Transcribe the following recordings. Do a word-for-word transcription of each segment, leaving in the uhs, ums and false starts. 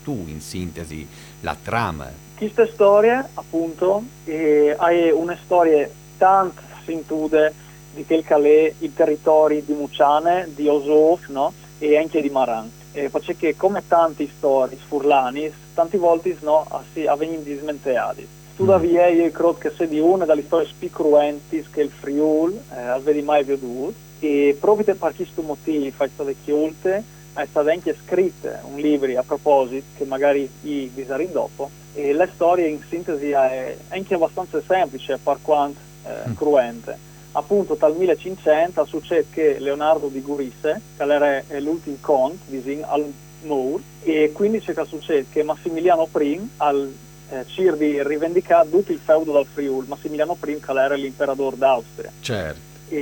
tu in sintesi la trama. Queste storie, appunto, eh, hai una storia tanto sintude di quel che è i territori di Muciane, di Osof, no? E anche di Maran. Eh, perché come tanti storie furlani, tanti volte no, si avvengono dismenteati. Tuttavia, io credo che sia di una delle storie più cruenti che il Friul eh, aveva mai veduto, e proprio per questo motivo è stato chiulte, è stato anche scritto un libro a proposito, che magari i bisarri dopo, e la storia in sintesi è anche abbastanza semplice per quanto eh, cruente. Appunto dal millecinquecento succede che Leonardo di Gurisse, che era l'ultimo conte, disin, al Moor, e quindi c'è che succede che Massimiliano I, al eh, Cir di rivendicare tutto il feudo dal Friul, Massimiliano I che era l'imperatore d'Austria. Certo.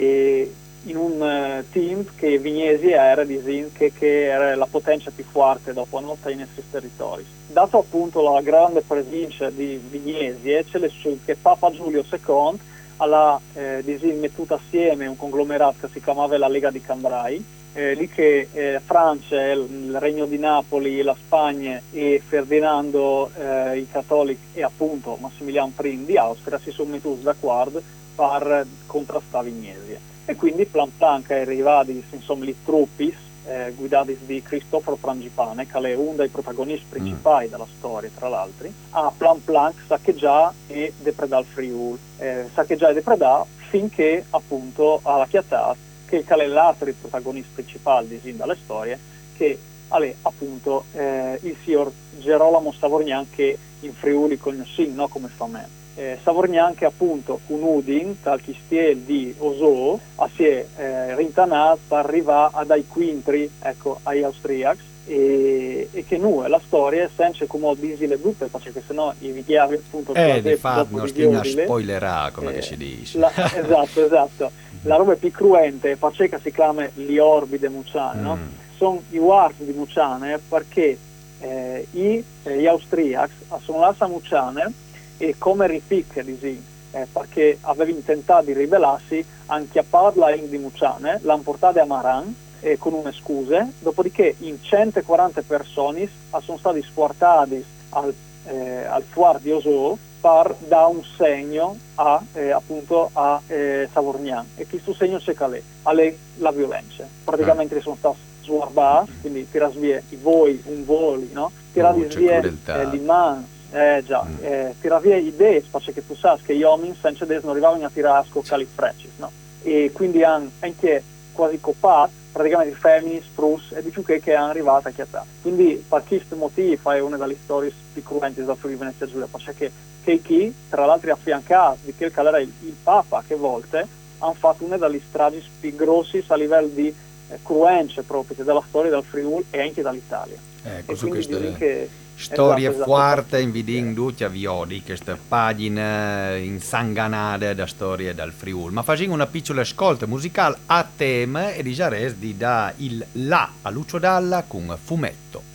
E in un uh, team che Vignesi era, disin, che, che era la potenza più forte dopo no, in questi territori. Dato appunto la grande presenza di Vignesi, c'è le, che Papa Giulio secondo alla eh, disin, mettuta assieme un conglomerato che si chiamava la Lega di Cambrai, eh, lì che eh, Francia, il, il Regno di Napoli, la Spagna e Ferdinando eh, i cattolici e appunto Massimiliano I di Austria si sono messi d'accordo per contrastare Vignesi. E quindi plan plan che è arrivati insomma i truppi eh, guidati di Cristoforo Frangipane, che è uno dei protagonisti principali mm. della storia, tra l'altro, a plan plan saccheggiare e depredare il Friul. Eh, saccheggiare e depredare finché appunto alla chiattata, che è l'altro protagonista principale di dalle storie, che è appunto eh, il signor Gerolamo Savorgnan, che in Friuli conosci, no, come fa me. Eh, Savorgnan che appunto con Udin, tal chistiel di Osò, si è eh, rintanato per arrivare ad ai quintri, ecco, agli austriaci, e, e che nu, la storia è sempre come disi le butte, perché sennò i vichiavi appunto eh, di fatto non stiamo a spoilerà, come eh, si dice. La, esatto, esatto. La roba più cruente, perché si chiama gli orbi di Muciane, mm. no? Sono i wars di Muciane perché eh, i, eh, gli austriaci sono là a Muciane e come ripicca di eh, perché avevano tentato di ribellarsi, anche a parla in di Muciane, l'hanno portata a Maran eh, con una scuse, dopodiché in centoquaranta persone sono stati sportati al, eh, al fuar di Osò per dare un segno a, eh, appunto a eh, Savorgnan, e questo segno c'è calè, alle la violenza. Praticamente ah. sono stati sguardati, quindi tirati via i voi, un voli, no? Tirati oh, via eh, l'imman, Eh già, mm. eh, tirare via idee, perché tu sai che gli uomini senza des non arrivavano a tirare a scoccare i frecci, no? E quindi hanno anche quasi copato praticamente i femmini, sprus e di più che, che hanno arrivato a chiattare. Quindi per questo motivo è una delle storie più cruenti da Friuli Venezia Giulia, perché che chi, tra l'altro affiancato di quel che era il, il Papa, che volte hanno fatto una delle stragi più grossi a livello di eh, cruenze proprio della storia del Friuli e anche dall'Italia. Ecco, e su quindi queste che storie esatto, forti esatto. in vidin tutti a Viodi, queste pagine insanganate da storie dal Friuli. Ma facciamo una piccola ascolta musicale a tema e di Jares di da il La a Lucio Dalla con Fumetto.